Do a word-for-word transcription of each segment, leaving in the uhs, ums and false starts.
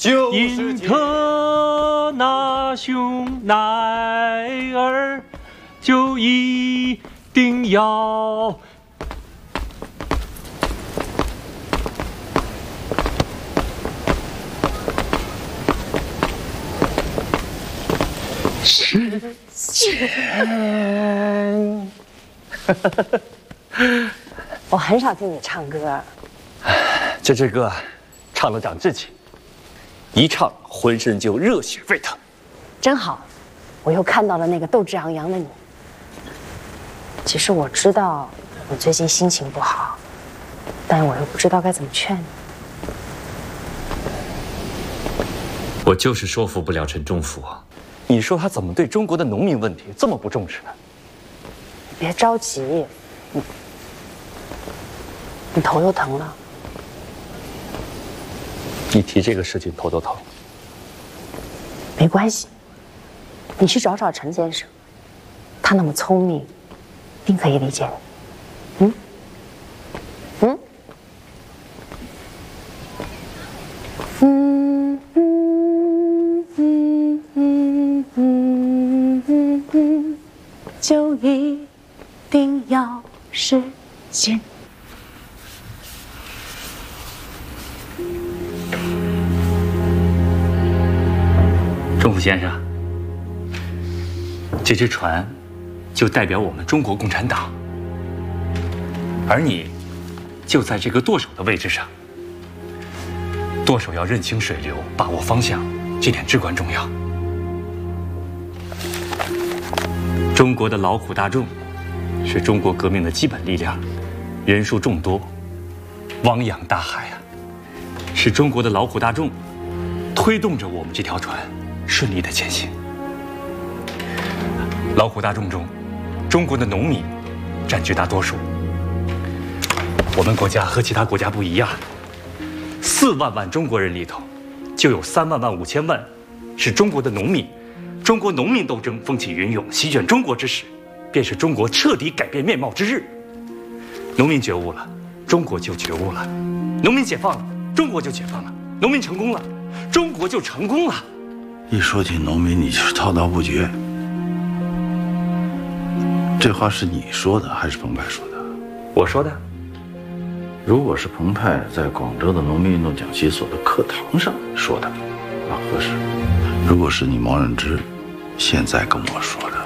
因特那熊奈尔，就一定要。 时间。 我很少听你唱歌， 这支歌唱了长志气，一唱浑身就热血沸腾。 真好，我又看到了那个斗志昂扬的你。其实我知道你最近心情不好，但我又不知道该怎么劝你。 我就是说服不了陈忠福。 你说他怎么对中国的农民问题这么不重视呢？ 你别着急，你你头又疼了。 你提这个事情头都疼。 没关系，你去找找陈先生，他那么聪明，一定可以理解你。嗯嗯嗯。 就一定要实现。 忠福先生，这只船就代表我们中国共产党，而你就在这个舵手的位置上。舵手要认清水流，把握方向，这点至关重要。 中国的劳苦大众是中国革命的基本力量，人数众多，汪洋大海啊！是中国的劳苦大众推动着我们这条船顺利的前行。劳苦大众中，中国的农民占绝大多数。我们国家和其他国家不一样，四万万中国人里头，就有三万万五千万是中国的农民。 中国农民斗争风起云涌，席卷中国之时，便是中国彻底改变面貌之日。农民觉悟了，中国就觉悟了；农民解放了，中国就解放了；农民成功了，中国就成功了。 一说起农民，你就是滔滔不绝。这话是你说的还是彭湃说的？ 我说的。 如果是彭湃在广州的农民运动讲习所的课堂上说的，那合适；如果是你毛任之 现在跟我说的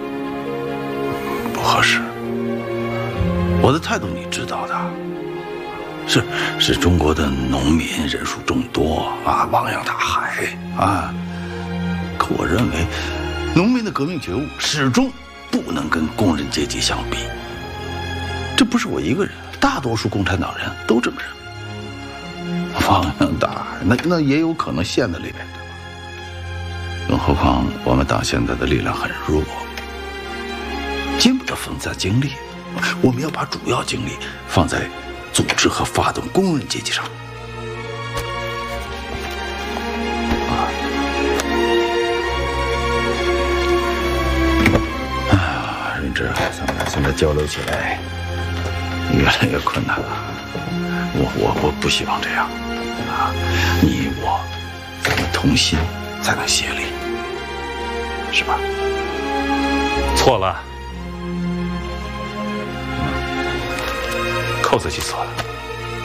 不合适，我的态度你知道的，是是中国的农民人数众多啊，汪洋大海啊，可我认为，农民的革命觉悟始终不能跟工人阶级相比。这不是我一个人，大多数共产党人都这么认为。汪洋大海，那那也有可能现在里面。 更何况我们党现在的力量很弱，经不得分散精力。我们要把主要精力放在组织和发动工人阶级上。啊，任之，咱们俩现在交流起来越来越困难了。我我我不希望这样啊！你我，咱们同心才能协力。 是吧？ 错了，扣子记错了。